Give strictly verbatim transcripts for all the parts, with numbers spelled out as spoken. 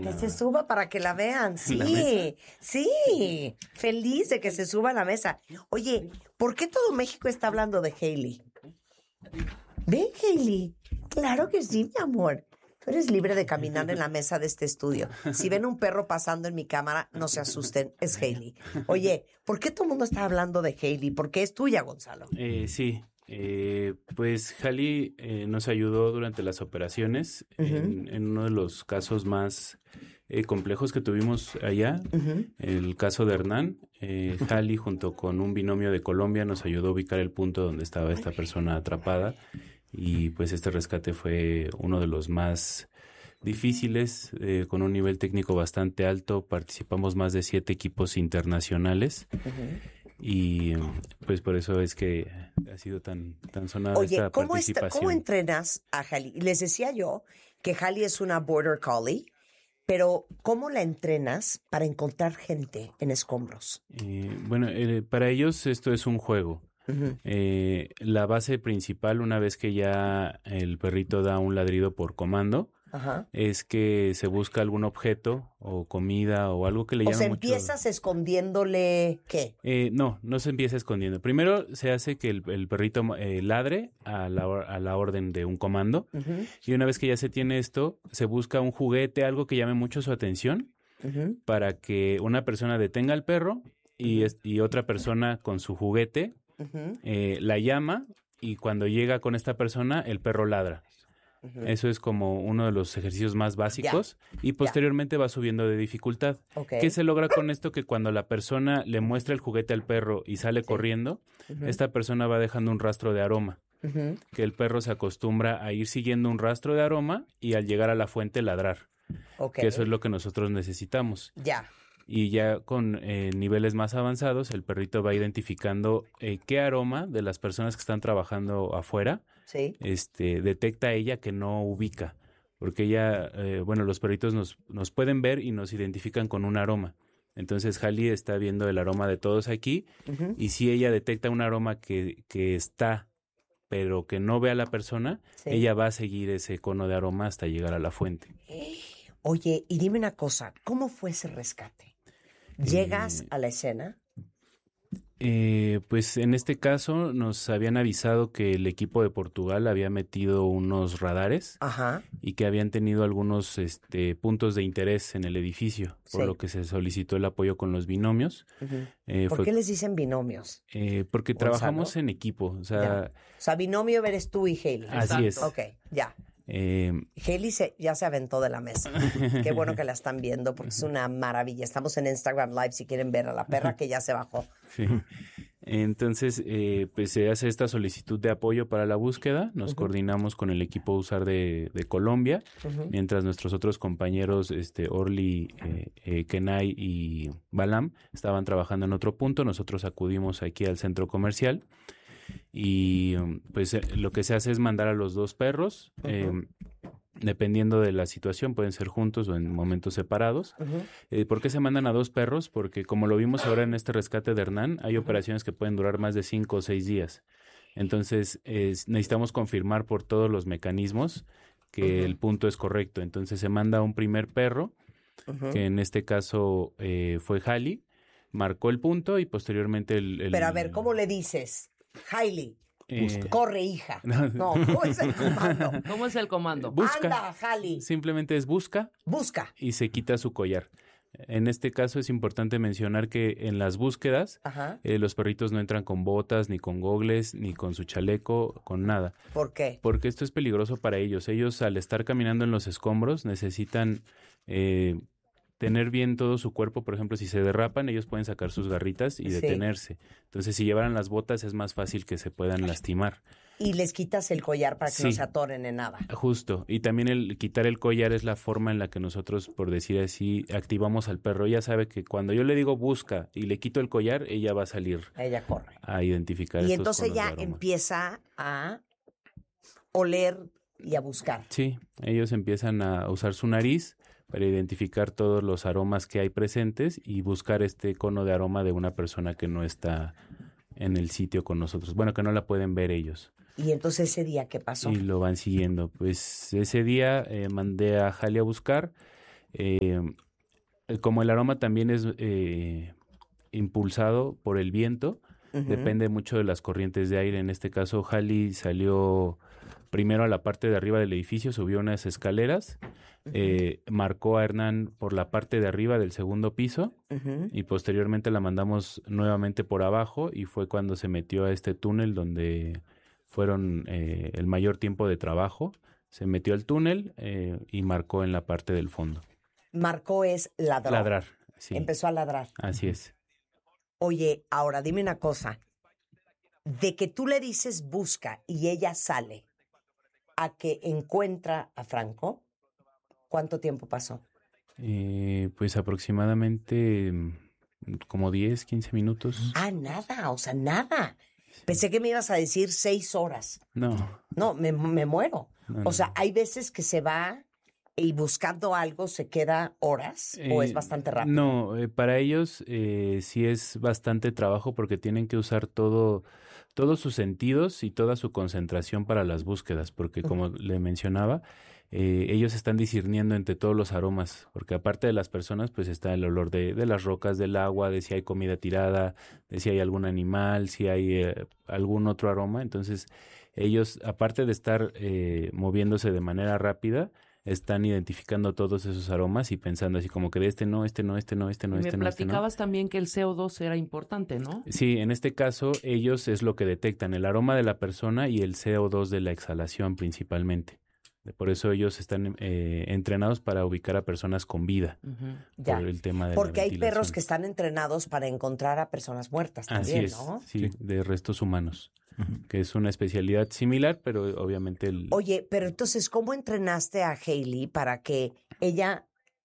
que se suba para que la vean. Sí, ¿La mesa? sí. Feliz de que se suba a la mesa. Oye, ¿por qué todo México está hablando de Hailey? Ven, Hailey. Claro que sí, mi amor. Tú eres libre de caminar en la mesa de este estudio. Si ven un perro pasando en mi cámara, no se asusten, es Hailey. Oye, ¿por qué todo el mundo está hablando de Hailey? ¿Por qué es tuya, Gonzalo? Eh, sí, eh, pues Hailey eh, nos ayudó durante las operaciones uh-huh. en, en uno de los casos más eh, complejos que tuvimos allá, uh-huh. el caso de Hernán. Eh, Hailey junto con un binomio de Colombia nos ayudó a ubicar el punto donde estaba esta persona atrapada. Y pues este rescate fue uno de los más difíciles, eh, con un nivel técnico bastante alto. Participamos más de siete equipos internacionales uh-huh. y pues por eso es que ha sido tan, tan sonada Oye, esta ¿cómo participación. Está, ¿cómo entrenas a Hailey? Les decía yo que Hailey es una border collie, pero ¿cómo la entrenas para encontrar gente en escombros? Eh, bueno, eh, para ellos esto es un juego. Uh-huh. Eh, la base principal, una vez que ya el perrito da un ladrido por comando, uh-huh. es que se busca algún objeto o comida o algo que le llame mucho. O sea, ¿empiezas escondiéndole qué? Eh, no, no se empieza escondiendo. Primero se hace que el, el perrito eh, ladre a la, a la orden de un comando uh-huh. y una vez que ya se tiene esto, se busca un juguete, algo que llame mucho su atención uh-huh. para que una persona detenga al perro y, uh-huh. y otra persona con su juguete Uh-huh. Eh, la llama y cuando llega con esta persona el perro ladra. Uh-huh. Eso es como uno de los ejercicios más básicos yeah. y posteriormente yeah. va subiendo de dificultad. Okay. ¿Qué se logra con esto? Que cuando la persona le muestra el juguete al perro y sale sí. corriendo, uh-huh. esta persona va dejando un rastro de aroma. Uh-huh. Que el perro se acostumbra a ir siguiendo un rastro de aroma y al llegar a la fuente ladrar. Okay. Que eso es lo que nosotros necesitamos. Ya. Yeah. Y ya con eh, niveles más avanzados, el perrito va identificando eh, qué aroma de las personas que están trabajando afuera sí. este, detecta ella que no ubica. Porque ella, eh, bueno, los perritos nos, nos pueden ver y nos identifican con un aroma. Entonces, Hailey está viendo el aroma de todos aquí uh-huh. y si ella detecta un aroma que, que está, pero que no ve a la persona, sí. ella va a seguir ese cono de aroma hasta llegar a la fuente. Oye, y dime una cosa, ¿cómo fue ese rescate? ¿Llegas eh, a la escena? Eh, pues en este caso nos habían avisado que el equipo de Portugal había metido unos radares Ajá. y que habían tenido algunos este, puntos de interés en el edificio, por sí. lo que se solicitó el apoyo con los binomios. Uh-huh. Eh, ¿Por fue, qué les dicen binomios? Eh, porque Gonzalo. Trabajamos en equipo. O sea, ya. o sea, binomio eres tú y Hailey. Así es. Ok, ya. Eh, Hailey se, ya se aventó de la mesa. Qué bueno que la están viendo porque es una maravilla. Estamos en Instagram Live si quieren ver a la perra que ya se bajó. Sí. Entonces, eh, pues se hace esta solicitud de apoyo para la búsqueda. Nos uh-huh. coordinamos con el equipo U S A R de, de Colombia, uh-huh. mientras nuestros otros compañeros, este, Orly, eh, eh, Kenai y Balam, estaban trabajando en otro punto. Nosotros acudimos aquí al centro comercial. Y pues lo que se hace es mandar a los dos perros, uh-huh. eh, dependiendo de la situación, pueden ser juntos o en momentos separados. Uh-huh. Eh, ¿Por qué se mandan a dos perros? Porque como lo vimos ahora en este rescate de Hernán, hay uh-huh. operaciones que pueden durar más de cinco o seis días. Entonces eh, necesitamos confirmar por todos los mecanismos que uh-huh. el punto es correcto. Entonces se manda un primer perro, uh-huh. que en este caso eh, fue Hailey, marcó el punto y posteriormente el... el Pero a ver, ¿cómo le dices? Hailey, eh, corre, hija. No, ¿cómo es el comando? ¿Cómo es el comando? Busca. Anda, Hailey. Simplemente es busca. Busca. Y se quita su collar. En este caso es importante mencionar que en las búsquedas eh, los perritos no entran con botas, ni con gogles, ni con su chaleco, con nada. ¿Por qué? Porque esto es peligroso para ellos. Ellos al estar caminando en los escombros necesitan... Eh, tener bien todo su cuerpo. Por ejemplo, si se derrapan, ellos pueden sacar sus garritas y sí. detenerse. Entonces, si llevaran las botas, es más fácil que se puedan lastimar. Y les quitas el collar para que sí. no se atoren en nada. Justo. Y también el quitar el collar es la forma en la que nosotros, por decir así, activamos al perro. Ella sabe que cuando yo le digo busca y le quito el collar, ella va a salir. Ella corre. A identificar y estos entonces conos de ella aroma. empieza a oler y a buscar. Sí. Ellos empiezan a usar su nariz para identificar todos los aromas que hay presentes y buscar este cono de aroma de una persona que no está en el sitio con nosotros. Bueno, que no la pueden ver ellos. ¿Y entonces ese día qué pasó? Y lo van siguiendo. Pues ese día eh, mandé a Hailey a buscar. Eh, como el aroma también es eh, impulsado por el viento, uh-huh. depende mucho de las corrientes de aire. En este caso, Halley salió primero a la parte de arriba del edificio, subió unas escaleras, uh-huh. eh, marcó a Hernán por la parte de arriba del segundo piso uh-huh. y posteriormente la mandamos nuevamente por abajo y fue cuando se metió a este túnel donde fueron eh, el mayor tiempo de trabajo. Se metió al túnel eh, y marcó en la parte del fondo. Marcó es ladrar. Ladrar, sí. Empezó a ladrar. Así es. Oye, ahora dime una cosa. De que tú le dices busca y ella sale a que encuentra a Franco, ¿cuánto tiempo pasó? Eh, pues aproximadamente como diez, quince minutos. Ah, nada, o sea, nada. Sí. Pensé que me ibas a decir seis horas. No. No, me, me muero. No, o sea, no. hay veces que se va y buscando algo se queda horas eh, o es bastante rápido. No, eh, para ellos eh, sí es bastante trabajo porque tienen que usar todo, todos sus sentidos y toda su concentración para las búsquedas, porque como uh-huh. le mencionaba, eh, ellos están discerniendo entre todos los aromas, porque aparte de las personas, pues está el olor de, de las rocas, del agua, de si hay comida tirada, de si hay algún animal, si hay eh, algún otro aroma. Entonces, ellos, aparte de estar eh, moviéndose de manera rápida, están identificando todos esos aromas y pensando así como que de este no, este no, este no, este no, y este me no, este no. platicabas también que el C O dos era importante, ¿no? Sí, en este caso ellos es lo que detectan, el aroma de la persona y el C O dos de la exhalación principalmente. Por eso ellos están eh, entrenados para ubicar a personas con vida. Uh-huh. Ya. Por el tema de Porque la hay perros que están entrenados para encontrar a personas muertas también, Así es, ¿no? sí, sí, de restos humanos. Uh-huh. Que es una especialidad similar, pero obviamente... El... Oye, pero entonces, ¿cómo entrenaste a Halley para que ella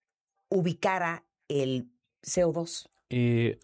ubicara el C O dos? Eh,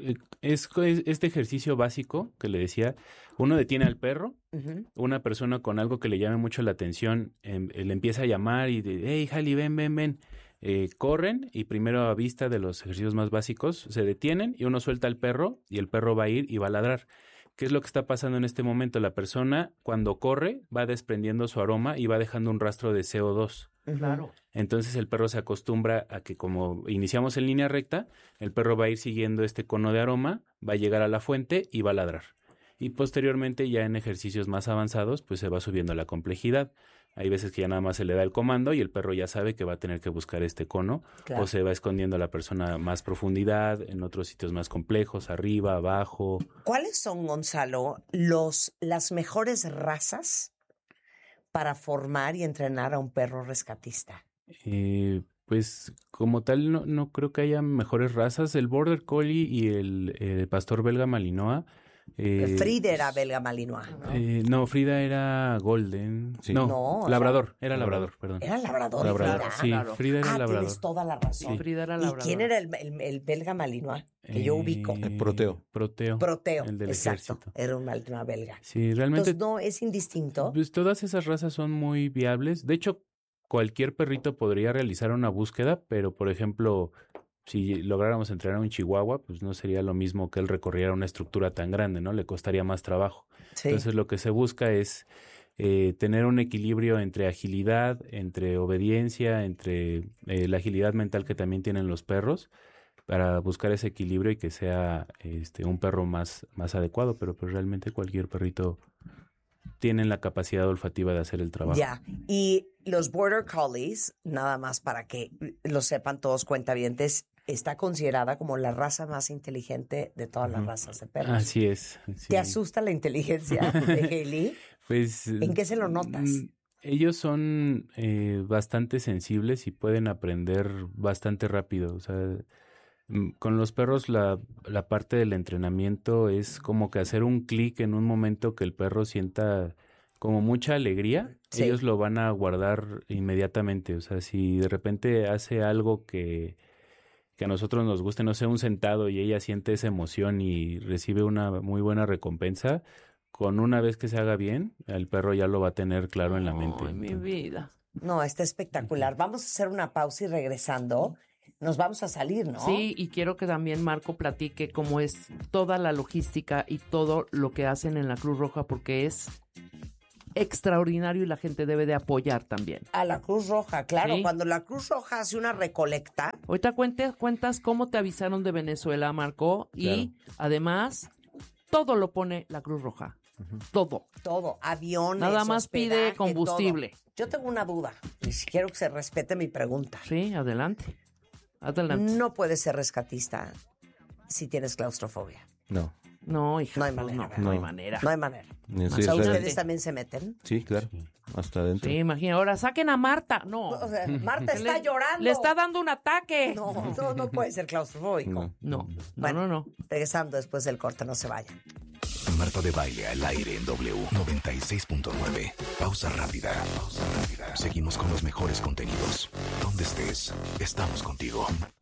es, es este ejercicio básico que le decía, uno detiene al perro, uh-huh. una persona con algo que le llame mucho la atención, eh, le empieza a llamar y de, hey, Halley, ven, ven, ven. Eh, corren y primero a vista de los ejercicios más básicos se detienen y uno suelta al perro y el perro va a ir y va a ladrar. ¿Qué es lo que está pasando en este momento? La persona cuando corre va desprendiendo su aroma y va dejando un rastro de C O dos. Claro. Entonces el perro se acostumbra a que como iniciamos en línea recta, el perro va a ir siguiendo este cono de aroma, va a llegar a la fuente y va a ladrar. Y posteriormente ya en ejercicios más avanzados pues se va subiendo la complejidad. Hay veces que ya nada más se le da el comando y el perro ya sabe que va a tener que buscar este cono, claro. O se va escondiendo a la persona a más profundidad, en otros sitios más complejos, arriba, abajo. ¿Cuáles son, Gonzalo, los, las mejores razas para formar y entrenar a un perro rescatista? Eh, pues como tal no, no creo que haya mejores razas. El Border Collie y el, el Pastor Belga Malinois. Eh, Frida era belga malinois, ¿no? Eh, no, Frida era golden. Sí. No, no, labrador, sea, era labrador, perdón. ¿Era labrador? labrador Frida? Sí, claro. Frida era ah, labrador. Tienes toda la razón. Sí. Frida era labrador. ¿Y quién era el, el, el belga malinois que eh, yo ubico? El Proteo. Proteo. Proteo, el del exacto. ejército. Era un malinois belga. Sí, realmente. Entonces, no, es indistinto. Pues todas esas razas son muy viables. De hecho, cualquier perrito podría realizar una búsqueda, pero por ejemplo, si lográramos entrenar a un chihuahua, pues no sería lo mismo que él recorriera una estructura tan grande, ¿no? Le costaría más trabajo. Sí. Entonces lo que se busca es eh, tener un equilibrio entre agilidad, entre obediencia, entre eh, la agilidad mental que también tienen los perros, para buscar ese equilibrio y que sea este un perro más, más adecuado, pero pues realmente cualquier perrito tiene la capacidad olfativa de hacer el trabajo. Ya, y los Border Collies, nada más para que lo sepan todos cuentavientes, está considerada como la raza más inteligente de todas las razas de perros. Así es. Sí. ¿Te asusta la inteligencia de Halley? Pues, ¿en qué se lo notas? Ellos son eh, bastante sensibles y pueden aprender bastante rápido. O sea, con los perros la, la parte del entrenamiento es como que hacer un clic en un momento que el perro sienta como mucha alegría. Sí. Ellos lo van a guardar inmediatamente. O sea, si de repente hace algo que... que a nosotros nos guste, no sé, un sentado y ella siente esa emoción y recibe una muy buena recompensa, con una vez que se haga bien, el perro ya lo va a tener claro en la mente. Ay, mi vida. No, está espectacular. Vamos a hacer una pausa y regresando nos vamos a salir, ¿no? Sí, y quiero que también Marco platique cómo es toda la logística y todo lo que hacen en la Cruz Roja, porque es extraordinario y la gente debe de apoyar también. A la Cruz Roja, claro. Sí. Cuando la Cruz Roja hace una recolecta, Ahorita cuentes, cuentas cómo te avisaron de Venezuela, Marco, y además todo lo pone la Cruz Roja. Todo. todo, aviones, Nada más pide hospedaje, combustible. todo. Yo tengo una duda y si quiero que se respete mi pregunta. Sí, adelante. Adelante. No puedes ser rescatista si tienes claustrofobia. No. No, hija, No hay pues manera. no, ¿verdad? no hay manera. No hay manera. Ni O así sea, es real. ustedes también se meten. Sí, claro. Hasta adentro. Sí, imagina, ahora saquen a Marta. No. O sea, Marta está Le- llorando. Le está dando un ataque. No, no, no puede ser claustrofóbico. No. No, no, Bueno. no, no. Regresando después del corte, no se vayan. Marta de Baile al aire en W noventa y seis punto nueve. Pausa rápida. Pausa rápida. Seguimos con los mejores contenidos. Donde estés, estamos contigo.